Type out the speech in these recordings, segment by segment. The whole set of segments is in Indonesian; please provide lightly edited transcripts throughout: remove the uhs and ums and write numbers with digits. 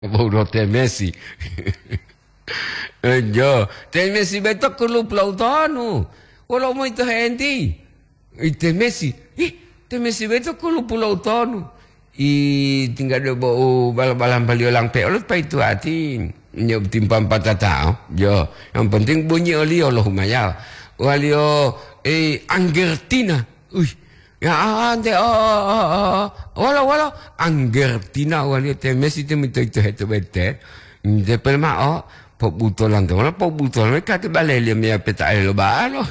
Baru teh Messi. Jo, teh Messi betok kulu pulau tanu. Walau mau itu henti. Teh Messi. Teh Messi betok kulu pulau tanu. Tinggal ada bau bal-balan bali orang peolot pa itu hati. Nyop timpam patata. Jo, yang penting bunyi oli Allahumma ya. Walio Argentina. Ya ante walau Argentina walio teh Messi teh minta itu bete. De pelma pop butolan tu, mana pop butolan mereka tu balik dia punya peta air lebar.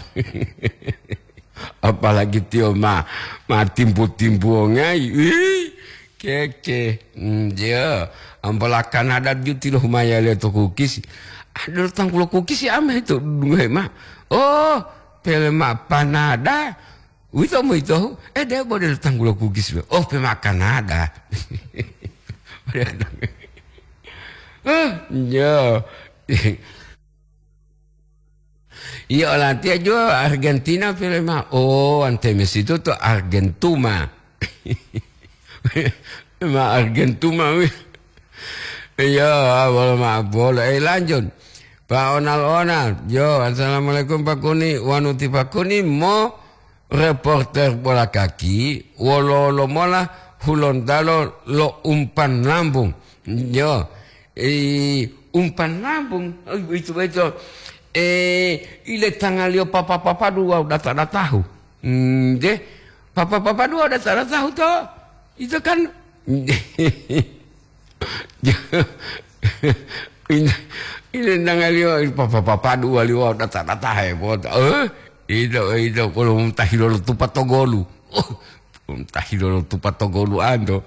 Apalagi tio timpu ngai, keke, dia, ampalakan ada juti loh maya lihat tu kukis, ada tang pulau kukis ya ameh itu dua mah, pelma panada, itu, dia boleh datang pulau kukis, pelma Kanada. Ya. Iya lah dia juga Argentina film ante Messi itu tuh Argentuma. Argentuma. Iya, boleh lanjut. Pak Onal. Yo, assalamualaikum Pak Kuni. Wanuti Pak Kuni mau reporter bola kaki. Wolo mola hulon dalo lo umpan lambung. Yo. Umpan lambung itu ile tangalio papa dua udah tak tahu deh papa dua udah tak tahu toh itu kan ile tangalio papa dua liwa udah tak tahu itu kalau muntahilo tupat togolu muntahilo tupat togolu ando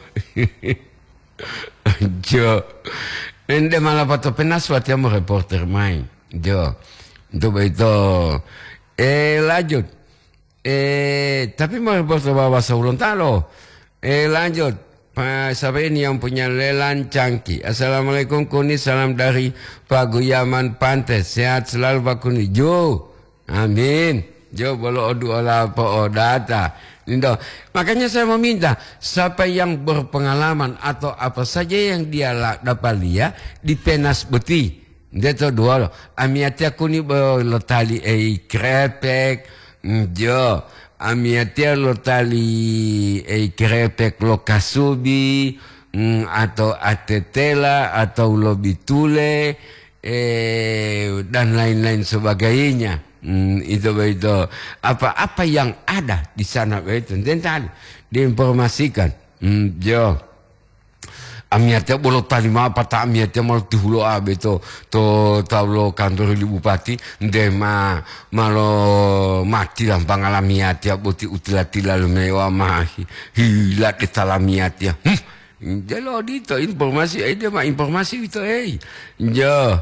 jo ende malah pato penas watiamo reporter main jo itu lanjut tapi mau reporter bahasa Ulontalo lanjut Pak Sabeni yang punya lelan cangki. Assalamualaikum Kuni, salam dari Paguyaman Pantai, sehat selalu Pak Kuni. Jo amin jo bolo odu olah po data. Makanya saya meminta siapa yang berpengalaman atau apa saja yang dia dapat lihat di penas beti. Dia tahu dua loh. Amiatia kuni lo tali krepek, jo. Amiatia lo tali krepek lo kasubi, atau atetela atau lo bitule, dan lain-lain sebagainya. Itu apa yang ada di sana itu dan diinformasikan jo amiatnya boleh tali apa tak amiatnya mau dihulu itu to tahu kantor di bupati dema malo mati lah pangalamiatnya buti utilatila lumewa mah hilat italamiatnya jalo itu informasi dia mah informasi itu jo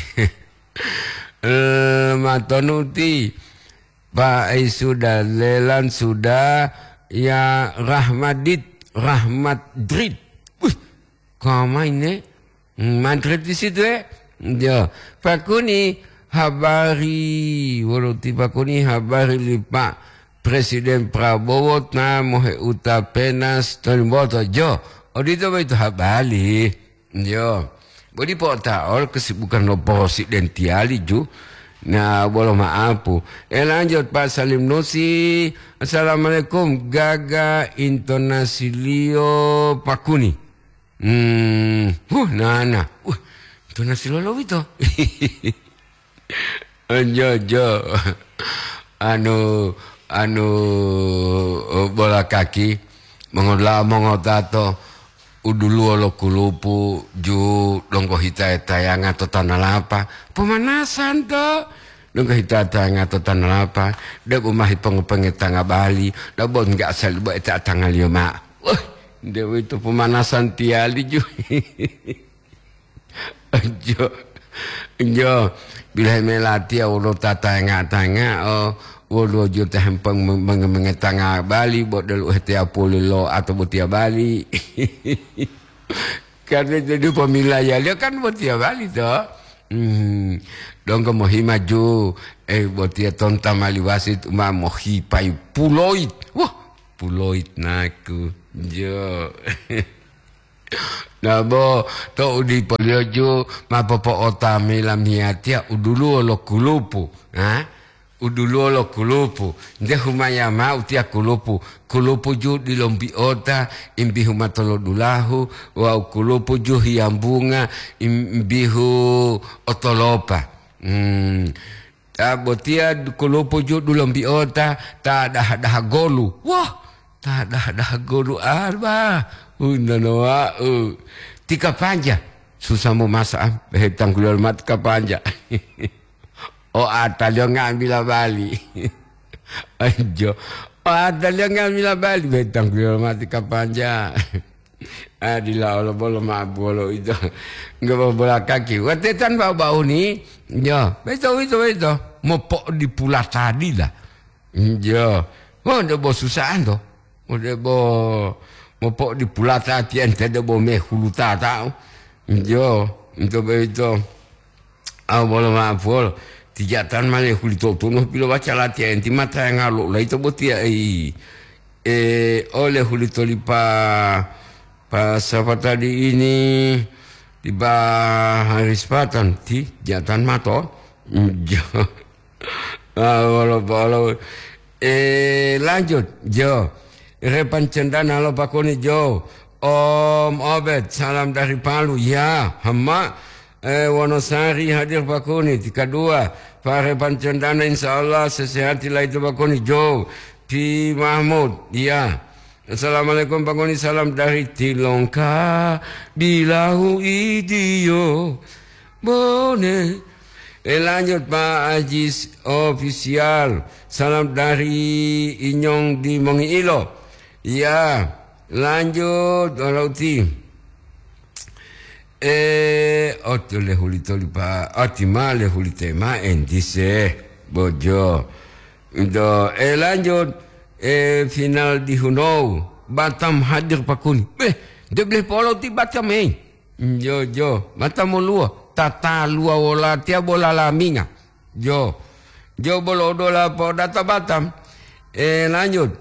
Matonuti Pak sudah lelan sudah ya Rahmadrid kau ini Madrid di situ ya Pak Kuni habari waluti Pak Kuni habari Pak Presiden Prabowo na mohe uta penas tolimoto jo itu habari jo Bodi portal kesibukan lo presidentiali ju. Nah, boleh maafu. Lanjut Pak Salim Nusi. Assalamualaikum. Gaga intonasi Leo Pakuni. Nana. Intonasi lo itu. Jo. Anu bola kaki mengotato. Udulu lo kulupu ju longko hita tayang atau tanah lapa pemanasan to longko hita tayang atau tanah lapa dah bumahi pengetanga Bali dah bon nggak asal buat eta tanggal 5 dia itu pemanasan tiali ju jo bila melati ulo tayang Wolo juta hempeng mengetanga Bali buat dulu htia pulilo atau butia Bali. Karena jadi pemilayah dia kan butia Bali toh. Dong mohi maju buat dia tonta maliwasit mohi pai puloit. Wah, puloit naku. Jo. Nah bo to udi polioju ma popo otami la miatia udulu lo kulupu ha udulu lo kulupu nde humaya ma utia kulupu ju di lombi ota imbi humatolo dulahu wa kulupu ju hiambunga imbihu otolopa botia kulupu ju di lombi ota ta dah golu wah ta dah golu arba Unanoa tika panja susah mau masak betang gulal mat tika panja oh atalio ngambil bali ajo oh atalio ngambil bali betang gulal mat tika panja adila Allah bolo mabolo itu nggak bola kaki watetan bau ni ya itu mau pok di pula tadi lah ya oh udah bos susahan tuh udah Mopok di pulat hati ente ada bome hulu tau. Jo, itu. Awal maafol. Tijatan male hulu tono bilo baca latihan enti mata yang ngalu lah itu botia oleh hulu tolipa pas apa tadi ini tiba hari sepatan ti jatan mato. Jo. Awal lanjut jo. Repan cendana lo pakoni jo Om Obed salam dari Palu ya Hama Wonosari hadir pakoni tika dua Pak Repan cendana insyaallah sesehatilah itu pakoni jo Pi Mahmud ya Assalamualaikum pakoni salam dari Tilongka Bilahu idio Bone lanjut Pak Ajis official salam dari Inyong di Mongilo. Ya, lanjut kalau ti. Otole hulito lipa, otimale hulitema endise bojo. Do lanjut final di Hunau, Batam hadir pakuni. Dia boleh polo ti Batam Jo, Batam lua, tata lua wala tia bola laminga. Jo bolo dola po data Batam. Lanjut.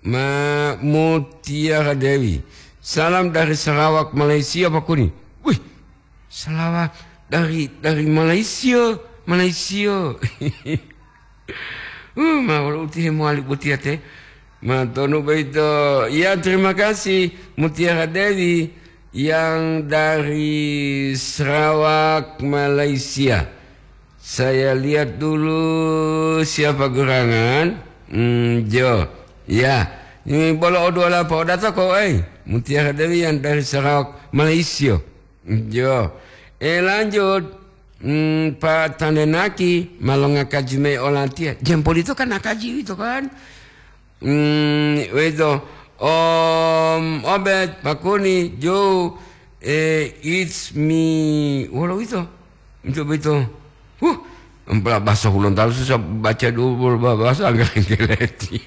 Mutiara Dewi salam dari Sarawak Malaysia Pak Kuni wih Sarawak dari Malaysia mau uti mualik butia teh matono baito ya terima kasih Mutiara Dewi yang dari Sarawak Malaysia saya lihat dulu siapa gerangan Jo ya, ini bola odo lah pak data kau Mutiara Dewi yang dari Sarawak Malaysia. Jo, lanjut Pak Tandenaki malonga kaji me olantia. Jempol itu kan akaji itu kan. Itu Om Obed Pakuni Jo it's me. Walau itu itu. Bahasa Hulun tahu susah baca dulu bahasa agak intelekti.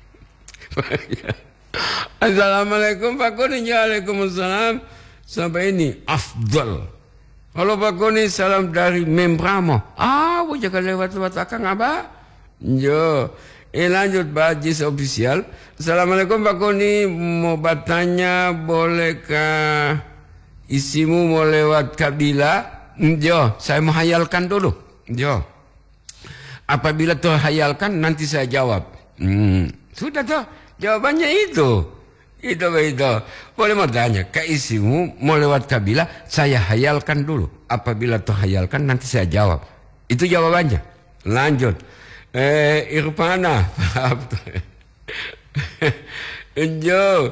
Assalamualaikum Pak Koni. Waalaikumsalam. Sampai ini afdal. Halo Pak Koni, salam dari Membramo. Jangan lewat akang apa? Jo. Lanjut Pak Jis official. Assalamualaikum Pak Koni, mau bertanya bolehkah isimu mau lewat kabila? Jo, saya mau hayalkan dulu. Jo. Apabila terhayalkan nanti saya jawab. Sudah toh. Jawabannya itu. Boleh mau tanya, isimu mau lewat kabilah, saya hayalkan dulu. Apabila terhayalkan nanti saya jawab. Itu jawabannya. Lanjut. Irfana. Jo.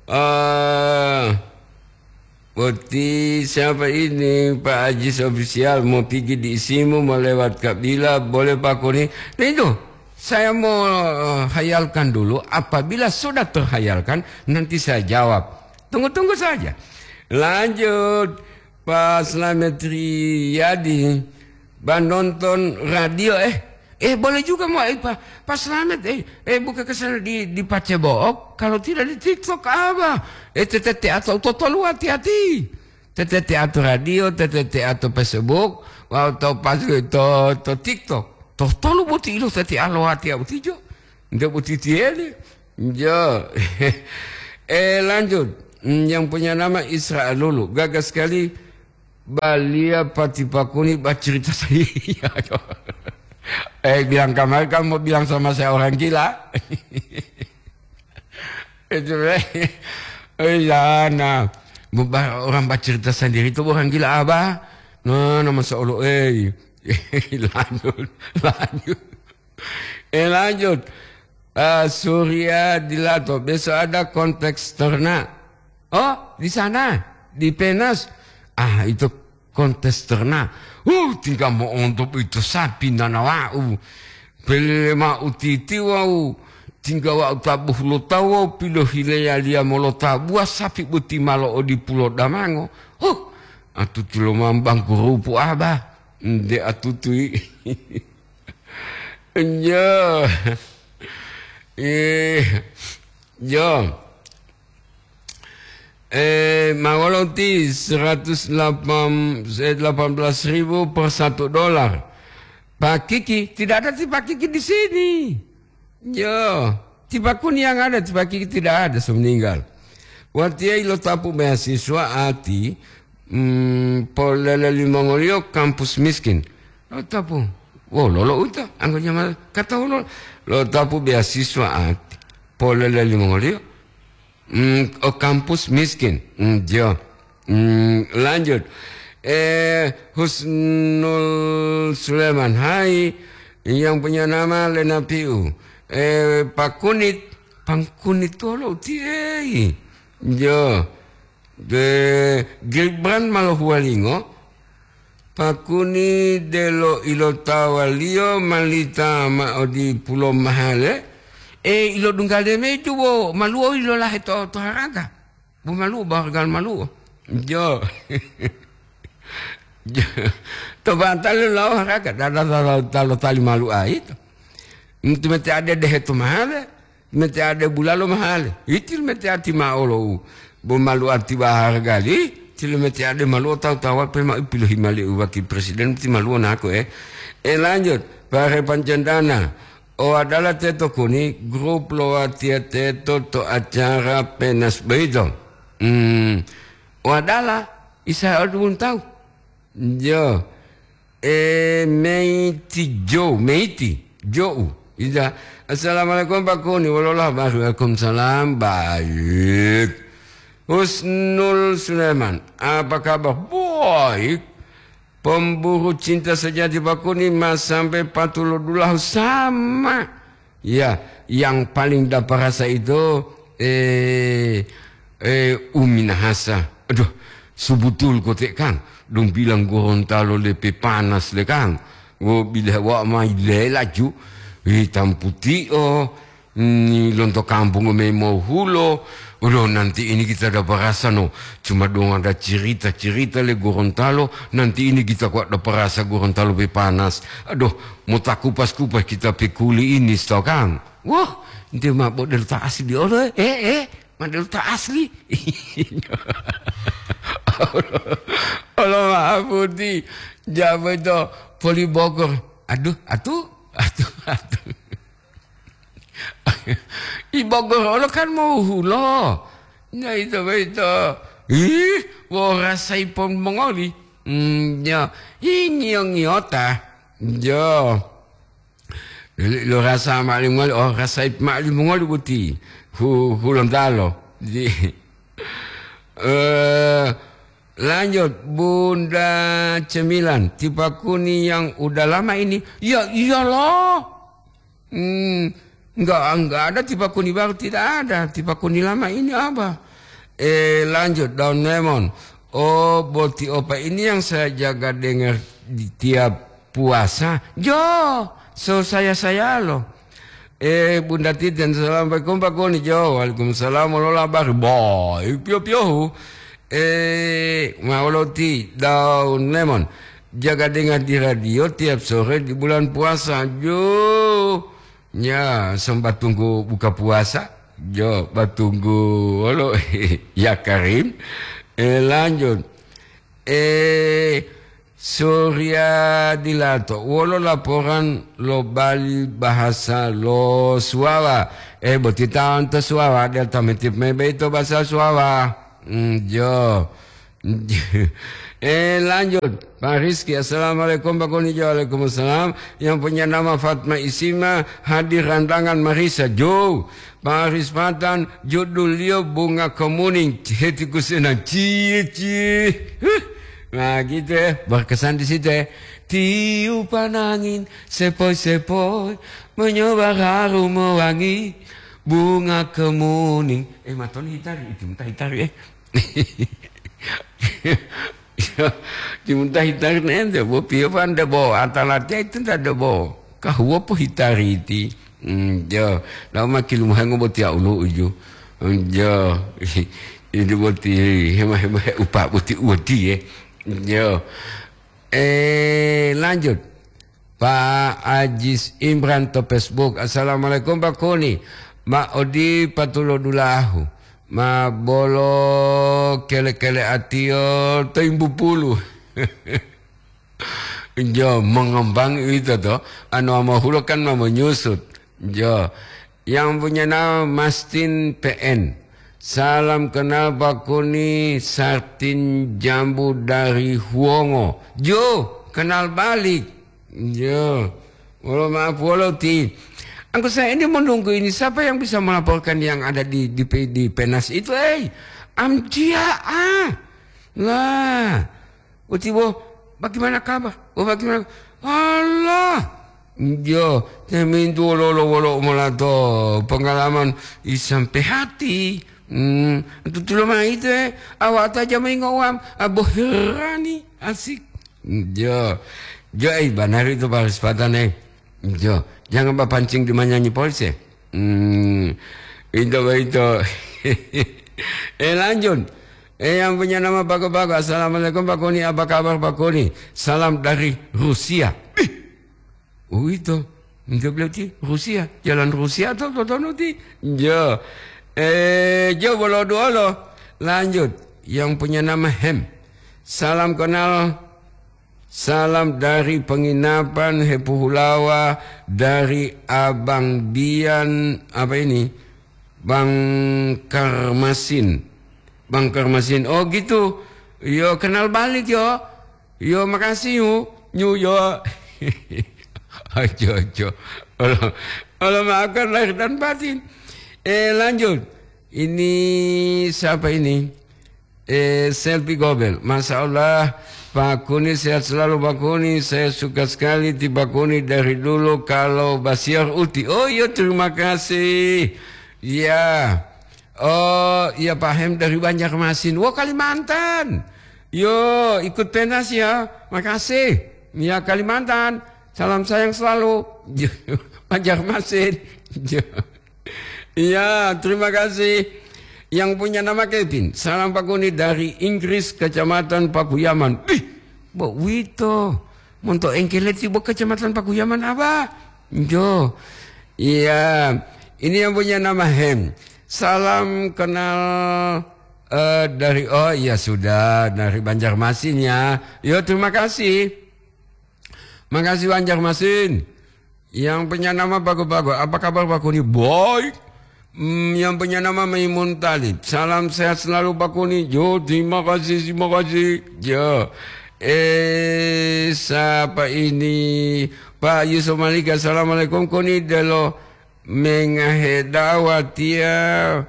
Boti siapa ini Pak Ajis official mau pergi di isimu mau lewat kabilah boleh Pak Koni. Nah itu. Saya mau hayalkan dulu. Apabila sudah terhayalkan, nanti saya jawab. Tunggu saja. Lanjut. Pak Slamet Riyadi. Nonton radio. Boleh juga mau Pak Slamet. Buka kesana di Pacebook. Kalau tidak di TikTok apa? TTT atau Totolu hati-hati. TTT atau radio, TTT atau Facebook. Atau pas itu TikTok. Tolu buti ilo tati alo hati abu tijo. Ndak buti tiele. Jo. Lanjut. yang punya nama Israel Lulu. Gagas sekali Balia Patipakuni bercerita saya. Bilang kemarin kamu mau bilang sama saya orang gila. Itu nah, orang bercerita sendiri itu orang gila apa? Nah, nama seolah lanjut. Surya Dilato, besok ada konteks ternak. Oh, di sana, di Penas. Itu kontes ternak. Tinggal mau untuk itu sapi nanawa. Beli ma utiti wau. Tinggal wau tabuh lo tahu pilo hilaya dia molo tabuah sapi buti malo di Pulau Damango. Atu tulo mambang kurupu abah. Nde atu tui. Yo. Yo. Mawaloti 118.000 per $1. Pak Kiki, tidak ada Pak Kiki di sini. Yo, Tipakuni yang ada, Pak Kiki tidak ada, meninggal. Waktu lo tapu mahasiswa ati, polele Mongolio kampus miskin. Lo tapu, lolo uta, anggotnya malah kata lo tapu beasiswa ati, polele Mongolio. Kampus miskin. Jo. Lanjut. Husnul Sulaiman. Hai. Yang punya nama Lena Piu. Pak Kunit. Pak Kunit tolo tiai. Jo. Gilbran Malahualingo. Pak Kunit delo ilotawalio malita maodi Pulau Mahale. Ilo dunggal deme itu bo malu ilo lah itu haraga. Bo malu bargal malu. Jo. To bantal lo haraga talo tali malu itu. Itu mete ada deh itu mahal. Mete ada bulalo mahal. Itu mete ati maolo. Bo malu ati bahargali. Til mete ada malu tahu pema pilih himali wakil presiden ti malu nako lanjut Pare Pancendana. Adalah teto kuni grup loa tia teto to acara Penas beito. Adalah isa adun tahu. Jo. Meiti Jo. Ida. Assalamualaikum Pak Kuni. Waalaikumsalam. Baik. Husnul Sulaiman. Apa kabar? Baik. Pemburu cinta sejati Pak Kuni mas sampai patuludullah sama. Ya, yang paling dapat rasa itu Umi Nahasa. Aduh, sebetul kotek Kang. Dong bilang Gorontalo lebih panas le Kang. Bila wak mai le laju hitam putih ni lontok kampung mau hulo. Nanti ini kita dapat rasa cuma dong ada cerita le Gorontalo, nanti ini kita kuat dapat rasa Gorontalo lebih panas. Aduh, mau tak kupas-kupas kita pikuli ini tau Kang. Wah, dia mabok dari tak asli orang. Madel tak asli. Allah maaf putih. Jawab itu Poli Bogor. Aduh. I Bogor lo kan mau hulo. Nah itu. Rasai pun mengoli. Ya, ini yang nyota. Jo. Lo rasa maklim ngoli. Rasai maklim mengoli putih. Hulam dalo. Lanjut Bunda Cemilan. Tipe Kuni yang udah lama ini. Ya iyalah. Enggak ada tipe Kuni baru, tidak ada. Tipe Kuni lama ini apa? Lanjut Daun Lemon. Boti opa ini yang saya jaga dengar di tiap puasa. Saya loh. Bunda Titen, assalamualaikum Pak Kuni. Waalaikumsalam warahmatullahi wabarakatuh. Pio. Mauloti Daun Lemon. Jaga dengar di radio tiap sore di bulan puasa. Ya, sempat tunggu buka puasa. Batunggu. Halo, ya Karim. Lanjut. Surya Dilato. Walau laporan lo Bali bahasa lo Suawa. Boti tahun te Suawa. Delta metip mebe itu bahasa Suawa. Jo. Lanjut Pak Rizky. Assalamualaikum Pak Koni. Waalaikumsalam. Yang punya nama Fatma Isima, hadir rantangan Marisa Jo. Pak Aris Matan, judul dia Bunga Kemuning. Hatiku senang cie. Nah gitu ya, berkesan di situ ya. Tiupan angin sepoi-sepoi menyebar harum wangi bunga kemuning. Maton hitari, itu mentah hitari Dimuntah hitari nanti, bo piapan dah bo, atalatnya itu tak ada bo. Kau apa hitari itu? Jo, lama kilu mahang bo tiap ulu uju. Jo, ini bo ti hema upah bo ti uadi Jo. Lanjut Pak Ajis Imran to Facebook. Assalamualaikum Pak Koni. Ma odi patulodulahu. Ma bolo kele-kele atio timbu pulu. Jo mengembang itu toh. Anu amahulu kan menyusut. Jo yang punya nama Mastin PN. Salam kenal Pak Koni, Sartin Jambu dari Huongo. Jo, kenal balik. Jo, walau maaf walau ti. Aku saya ini menunggu ini siapa yang bisa melaporkan yang ada di Penas itu, Amcia lah. Utibo, bagaimana kabar? Bagaimana? Allah. Jo, temin tu wolo mulato pengalaman sampai hati. Itu lama itu awak aja mengawam aboherani asik. Jo benar itu Pak Sepatan Jo, jangan pancing di manyanyi polisi. Itu lanjut. Yang punya nama bago-bago. Assalamualaikum Pak Koni, apa kabar Pak Koni? Salam dari Rusia. Itu enggak berarti Rusia, jalan Rusia atau nanti. Jo. Jo bolo dulu. Lanjut. Yang punya nama Hem. Salam kenal. Salam dari penginapan Hepuhulawa. Dari Abang Dian. Apa ini? Bang Karmasin. Oh gitu. Yo kenal balik yo. Yo makasih yo. Jo. Allah maafkan lahir dan batin. Lanjut. Ini siapa ini? Selfie Gobel. Masya Allah, Pak Koni sehat selalu Pak Koni. Saya suka sekali di Pak Koni dari dulu kalau Basiar Uti. Oh iya terima kasih. Ya. Oh iya Pak Hem dari Banjarmasin. Wah Kalimantan. Yo ikut Penas ya. Makasih. Ya Kalimantan. Salam sayang selalu. Banjarmasin. Iya, terima kasih. Yang punya nama Kevin. Salam Pak Koni dari Inggris, Kecamatan Pakuyaman. Bo Wito. Montok engkelet bu Kecamatan Pakuyaman apa? Jo. Iya. Ini yang punya nama Hem. Salam kenal dari iya sudah dari Banjarmasin ya. Yo terima kasih. Makasih Banjarmasin. Yang punya nama bagus-bagus. Apa kabar Pak Koni? Baik. Yang punya nama Maimun Talib. Salam sehat selalu Pak Koni. Jo, terima kasih. Jo. Siapa ini? Pak Yusuf Malika. Assalamualaikum Koni. Delo mengahedawatia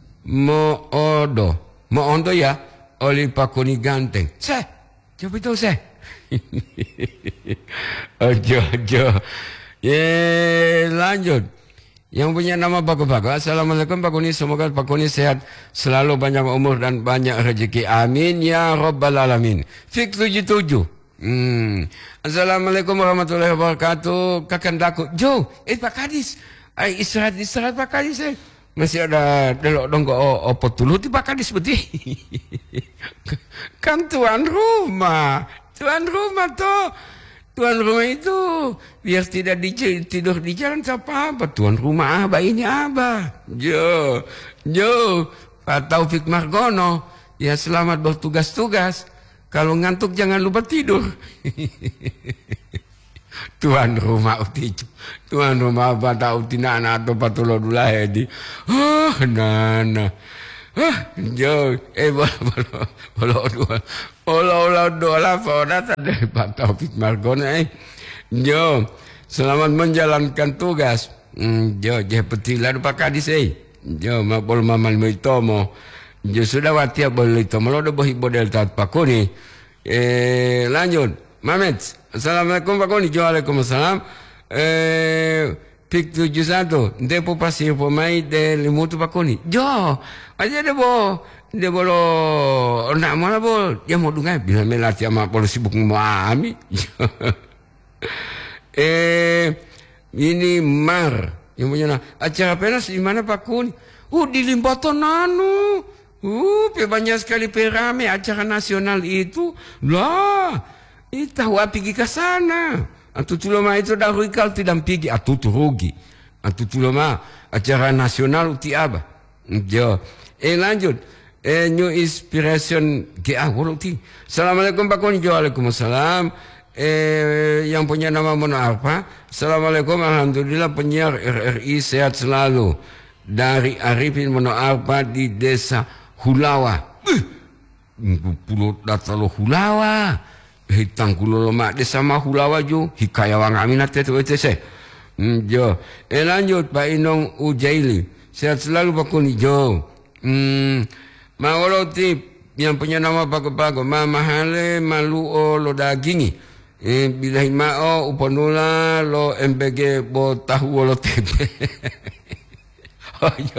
Moondo ya. Oleh Pak Koni ganteng. Coba itu Jo. Lanjut. Yang punya nama bagus-bagus. Assalamualaikum Pak Koni. Semoga Pak Koni sehat selalu, banyak umur dan banyak rezeki. Amin ya Rabbal Alamin. Fik 77. Assalamualaikum warahmatullahi wabarakatuh. Kakandaku. Jo, Pak Kadis. Istirahat Pak Kadis. Masih ada delok dong opo dulu di Pak Kadis betul. Kan tuan rumah tuh. Tuan rumah itu biar tidak tidur di jalan apa. Tuan rumah Abah ini Abah. Jo, Pak Taufik Margono. Ya selamat bertugas-tugas. Kalau ngantuk jangan lupa tidur. Tuan rumah Abah Tauti Nana atau Patulodulah Edi. Nana. Jo, bolo dola pada tadi Pak Taufik Margono, Jo, selamat menjalankan tugas. Jo, petilan Pak Kadis, Jo, mabol mamal moitomo. Jo sudah watia boleh itu, malah udah bohi bodel tat Pak Koni. Lanjut, Mamet, assalamualaikum Pak Koni, jo, waalaikumsalam. Pik 71, depo pasir pemai de limutu Pak Koni. Jo, aja de bolo nak mana bol, ya mau dungai bila melatih sama polisi sibuk mami. Ini Mar yang punya acara penas di mana Pak Koni? Di Limbaton nanu. Banyak sekali perame acara nasional itu. Lah, tahu pergi ke sana. Atu tuloma itu dah rikal tidak pergi. Atu rugi. Atu tuloma acara nasional uti apa? Jo. Lanjut. New Inspiration GA Waluti. Assalamualaikum Pak Koni. Waalaikumsalam. Yang punya nama Mono apa? Assalamualaikum. Alhamdulillah penyiar RRI sehat selalu. Dari Arifin Mono apa di desa Hulawa. Pulau datalo Hulawa. Hitang kulo lemak desa mah Hulawa ju. Hikaya wang aminat itu se. Jo. Lanjut Pak Inong Ujaili. Sehat selalu Pak Koni. Jo. Mawaloti yang punya nama pago-pago mama hale maluo lo dagingi bilahi mao uponula lo MBG bo tahu lo tempe. Ayo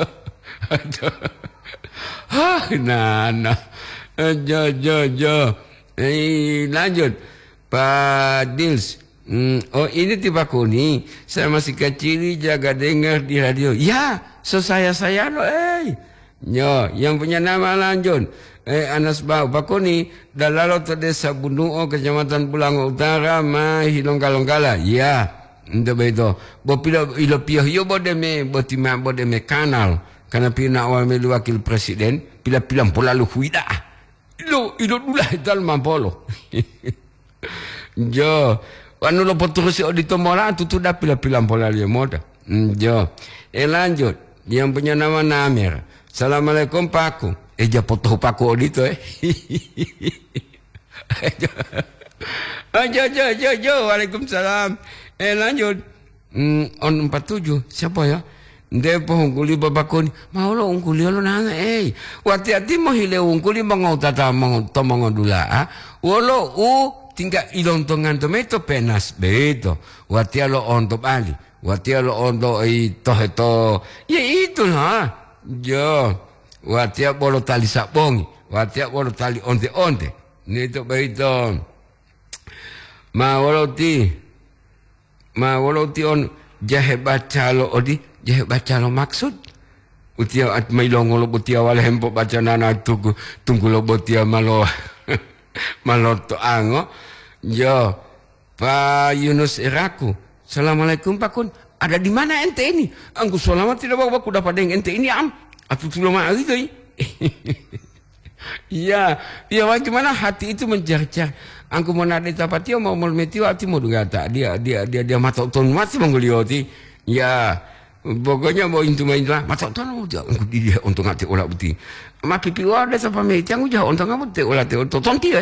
nana jo lanjut Pak Dils. Ini tiba Koni saya masih kecil jaga dengar di radio ya saya lo Yo, yang punya nama lanjut. Anas Bau Pak Koni dalalo to desa Bunuo kecamatan Pulango Utara Hilonggalonggala. Ya, ndo beto. Bo pilo ilo pio yo bodeme botima bodeme kanal. Karena pina awal melu wakil presiden pila-pilang pola lu huida. Ilo dula dal mampolo. Jo, anu lo poturusi odito mola tutu da pila-pilang pola lu moda. Jo. Lanjut. Yang punya nama Namir. Assalamualaikum Paku. Foto Paku odito Jo. Waalaikumsalam. Lanjut. On 47. Siapa ya? Depo ungkuli Bapak Koni. Mau lo ungkuli lo nanga Wati-hati mau hile ungkuli mangau tata mangau tomangau dula. Walo tinggal ilontongan tomato penas beto. Wati lo onto bali. Wati lo onto itu. Ya itulah. Jo, watia bolo tali sabongi, watia bolo tali onte. Nito beito. Mawaloti on jahe baca lo maksud. Utia at may longo lo butia wala hempo baca nana tunggu lo butia malo to ango. Jo, Pak Yunus Iraku. Assalamualaikum Pak Kun. Ada di mana ente ini? Angku selamat tidak bawa aku dapat dengan ente ini Aku tulung hari tu. Ya, bagaimana hati itu mencar-car. Angku mana ada dapat dia mau melmeti hati mau juga tak dia mata ton masih menggelioti. Ya, pokoknya mau intu main lah mata ton angku dia untuk ngati olah beti. Ma pipi ada siapa meti angku jauh untuk ngamu te olah te ton dia.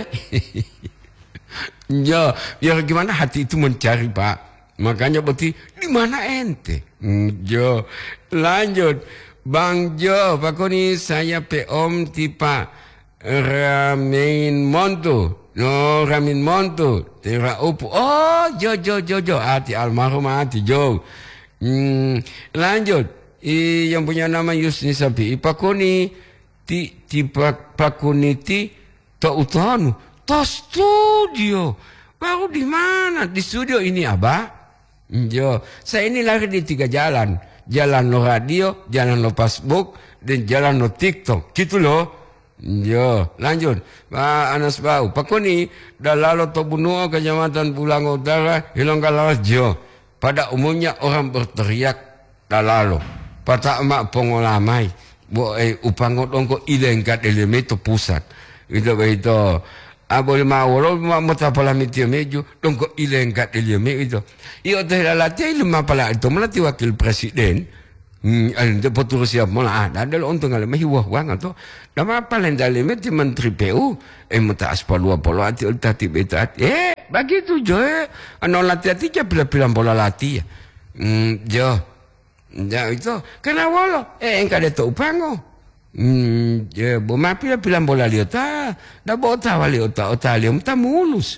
Ya, bagaimana hati itu mencari Pak. Makanya berarti di mana ente? Jo, lanjut. Bang Jo, Pak Koni saya Om tipa Ramin Montu. No, Ramin Montu. Tera upu. Oh, Jo. Hati almarhum hati Jo. Lanjut. Yang punya nama Yusni Sapi. Pak Koni Pak Koni to utanu. To studio. Baru di mana? Di studio ini Abah. Jo, saya ini lahir di 3 jalan. Jalan lo radio, jalan lo Facebook, dan jalan lo TikTok. Gitu loh. Jo, lanjut. Pak Anas Bau. Pak Koni, dalalo to Bunuo, kecamatan Pulango Utara, Hilonggalonggala. Jo, pada umumnya orang berteriak dalalo. Pata emak pengolamai. Upangot ongko ilengkat elemeto pusat. Itu. Boleh mau lo mata pala mitio meju dongko ilengkat ilmu itu. Iyo teh lalati ilmu pala itu melatih wakil presiden. Ada peturus siap malah ada untung ada mah wah wang atau nama apa lain dalam itu menteri PU mata aspalua pola hati ultati beta begitu jo anu lati-hati aja bila-bila pola lati jo ya itu kena walo engkau ada tahu pango ya boma bila-bila pola liota dah bota wali ota liom tak mulus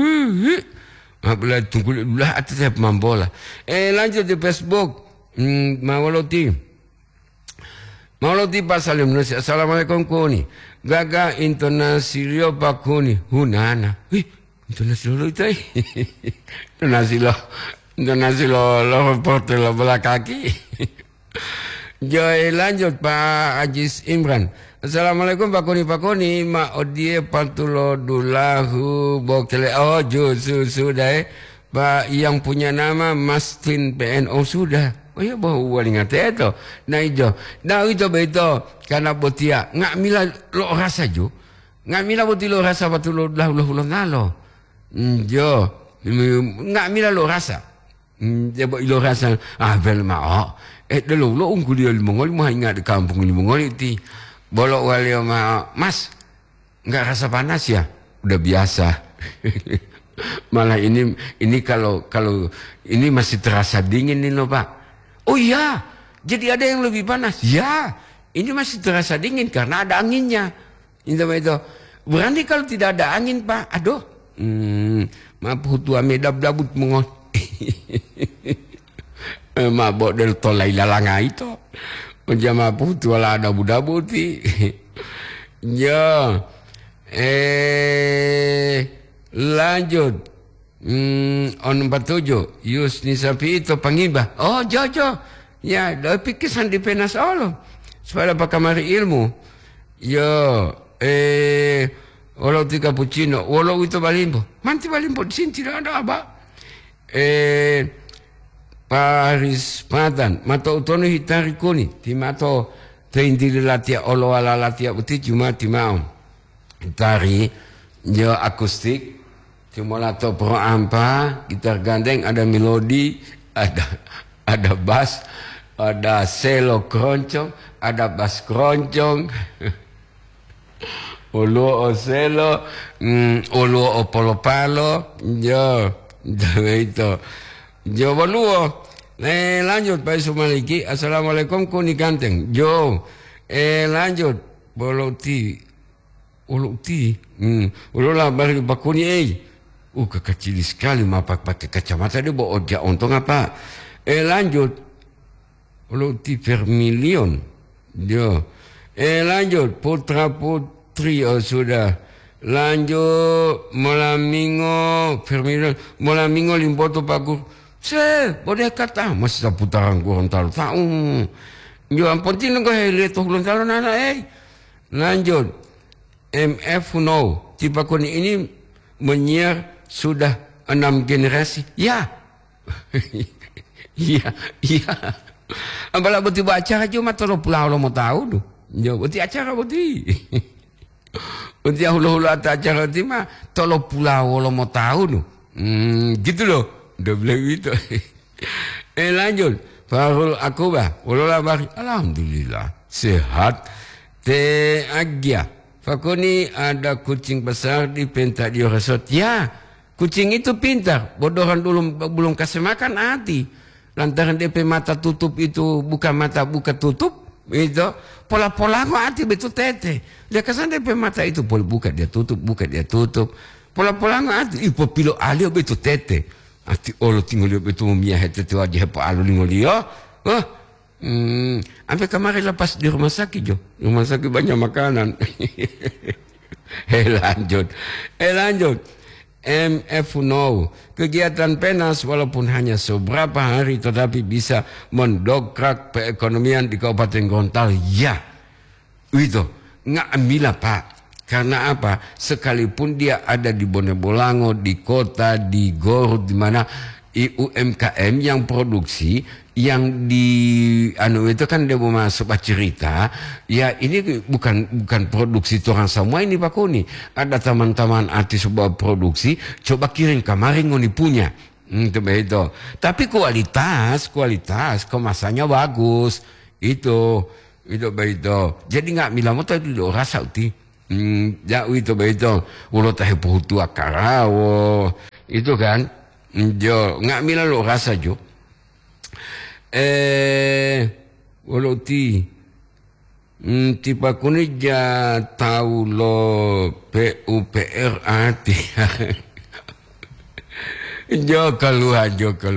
bila tunggu lah atas saya pemambola lanjut di Facebook. Mauloti pasal Indonesia. Assalamualaikum kuni. Gaga internasilio pakuni hunana. Internasilio itu. Internasilio lo reporter lo bola kaki. Joy lanjut Pak Ajis Imran. Assalamualaikum Pak Kuni ma odie pantulo dulahu bokele sudah Pak yang punya nama Mastin PNO sudah. Oh ya bawa waling ate itu. Nah itu beto karena botia ngak mila lo rasa jo. Ngak mila boti lo rasa batu lo ulah ngalo. Jo ngak mila lo rasa. Dia lo rasa bel mao. Dulu lo ungku dia limongol mah ingat di kampung limongol itu. Bolok wali mas nggak rasa panas ya? Udah biasa. Malah ini kalau ini masih terasa dingin nih lo Pak. Oh iya, jadi ada yang lebih panas. Ya, ini masih terasa dingin karena ada anginnya. Itu. Berarti kalau tidak ada angin Pak, aduh, maaf hutua medab dabut mengon. Mabok del tolai lalanga itu. Menjama hutua lah ada budabuti. Ya, lanjut. On 47 Yusni Sapi itu pangibah. Oh Jojo ya tapi kesan di penas Allah supaya pakamari ilmu yo walau tiga pucino walau itu balimbo manti balimbo di sini tidak ada apa Paris Patan mato utono hitari kuni ti mato teindili latia olo ala latia uti cuma ti mau hitari yo akustik Cumolato pro ampa, gitar gandeng, ada melodi, ada bass, ada selo keroncong, ada bass keroncong, ulu o selo, ulu o polo palo, yo itu, yo boluo. Lanjut Pak Sumaliki, assalamualaikum kuni ganteng, yo, lanjut boloti, ulu lah bari bakuni kekecil sekali pakai kacamata dia bawa ojek untung apa lanjut Luti Vermilion dia lanjut putra putri sudah lanjut Molamingo Vermilion Molamingo Limpoto Pagur boleh kata masih putaran kurang tahu yo ampun tin ko hele to kurang tahu nana lanjut MF Uno tipe kuni ini menyiar sudah 6 generasi. Ya. Iya. Apabila beti acara cuma tolong pulau lo mau tahu tu. Jo beti acara beti. Beti hulu-hulu acara tu mah tolong pulau lo mau tahu tu. Gitu loh. Udah bilang gitu. Lanjut. Farul Akubah. Ulala bari. Alhamdulillah. Sehat. Te agia. Fakoni ada kucing besar di pentak di resort. Ya. Kucing itu pintar, bodohan dulu belum kasih makan hati. Lantaran DP mata tutup itu bukan mata buka tutup, itu pola-pola kok hati betul tete. Dia kesan DP mata itu buka dia tutup, buka dia tutup. Pola-pola kok hati, ipo pilo alio betul tete. Hati olo tinggal dia betul miah tete wajah po alu tinggal dia. Sampai kemarin lepas di rumah sakit jo, rumah sakit banyak makanan. Lanjut. MF Uno kegiatan penas walaupun hanya seberapa hari tetapi bisa mendongkrak perekonomian di Kabupaten Gorontalo. Ya, itu nggak ambil Pak. Karena apa? Sekalipun dia ada di Bonebolango, di kota, di Gor, di mana UMKM yang produksi, yang di itu kan dia mau masuk cerita, ya ini bukan produksi orang semua ini Pak Kuni. Ada teman-teman artis sebuah produksi, coba kirim kemarin ngoni punya. Itu begitu. Tapi kualitas kemasannya bagus. Itu begitu. Jadi nggak bilang motor itu rasa uti. Ya itu begitu. Ulo tahu putu akarawo. Itu kan. Jo nggak bilang lo rasa jo. Ulo ti. Tiba kuni ja tahu lo PUPR ati. Jo keluhan.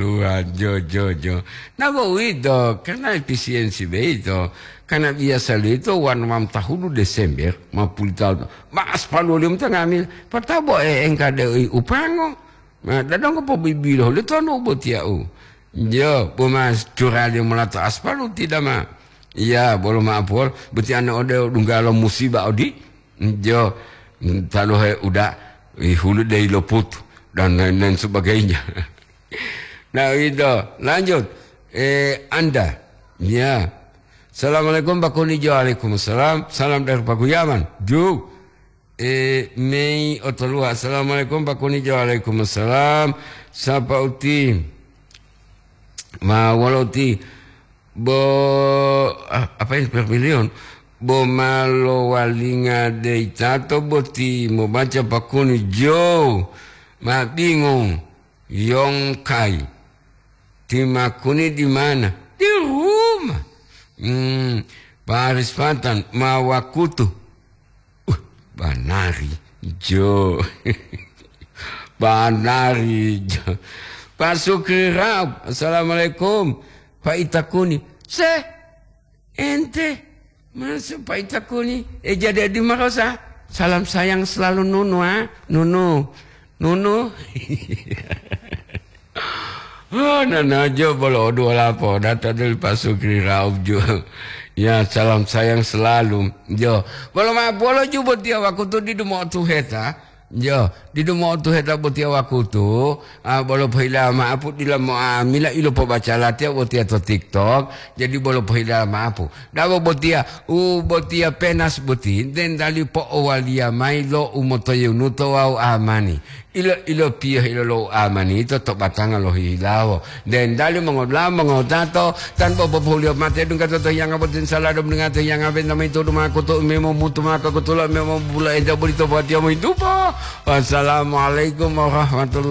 Napa itu? Karena efisiensi begitu. Karena biasa itu warna tahun Desember, 50 tahun. Mas palulim tangamil. Patabo engkade upango. Dadang ko pabibilo. Lito ano ubot yao. Jo, pumas curali melata aspalu tidak ma. Iya, boleh maafol. Berarti anak ode dunggalo musibah odi. Jo, talu udah hulu dari loput. Dan lain-lain sebagainya. Nah itu lanjut Anda ya. Assalamualaikum Pak Kunijo. Waalaikumsalam. Salam dari Pak Yaman Jo Mei Otolua. Assalamualaikum Pak Kunijo. Waalaikumsalam. Sapa uti ma walauti bo apa yang bermilion bo malo walinga deitato boti mau baca Pak Kunijo. Ma bingung, Yongkai, Timakuni di mana? Di rumah. Paris Pantan, Mawakutu, Banari, Jo, Banari, Jo, Pak Sukri Raub, Assalamualaikum, Pak Itakuni, ente, masuk Pak Itakuni, jadi di Marosa, salam sayang selalu Nunu, Nunu. Oh, nana jo bolo dua lapo data del Pasukri Raub jo. Ya salam sayang selalu jo. Bolo ma bolo jo buat dia waktu tu di rumah tu heta. Jo, di rumah tu heta buat dia waktu tu. Bolo pahila ma apu di lamo mila ilo po baca latia buat dia to TikTok. Jadi bolo pahila ma apu. Dawa buat dia penas butin. Den dali po owalia mai lo umoto yunuto wau amani. Ilo pia ilo lo amani itu tok batanga lo hilawo dan dali mengodato tanpa bobulio mate dung kata yang abatin salah dom dengan yang abin nama itu rumah aku tu memo mutu maka aku tu memo bula eda boleh tu buat dia itu po. Wassalamualaikum warahmatullahi